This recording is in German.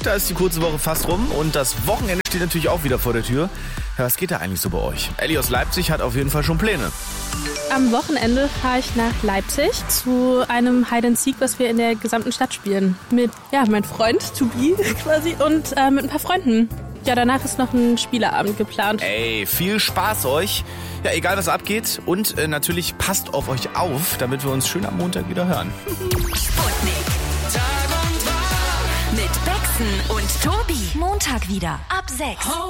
Da ist die kurze Woche fast rum und das Wochenende steht natürlich auch wieder vor der Tür. Ja, was geht da eigentlich so bei euch? Elli aus Leipzig hat auf jeden Fall schon Pläne. Am Wochenende fahre ich nach Leipzig zu einem Hide-and-Seek, was wir in der gesamten Stadt spielen. Mit meinem Freund, To Be quasi, und mit ein paar Freunden. Ja, danach ist noch ein Spieleabend geplant. Ey, viel Spaß euch. Ja, egal was abgeht. Und natürlich passt auf euch auf, damit wir uns schön am Montag wieder hören. Sputnik. Tag und Tag. Mit Bexen und Tobi. Montag wieder ab 6.